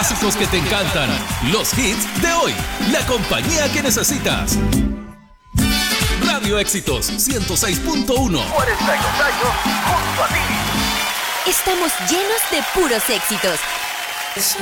clásicos que te encantan, los hits de hoy, la compañía que necesitas. Radio Éxitos 106.1. 42 años junto a ti. Estamos llenos de puros éxitos.